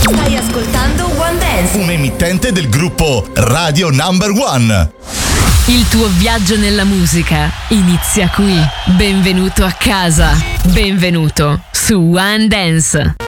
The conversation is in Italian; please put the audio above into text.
Stai ascoltando One Dance, un emittente del gruppo Radio Number One. Il tuo viaggio nella musica inizia qui. Benvenuto a casa. Benvenuto su One Dance.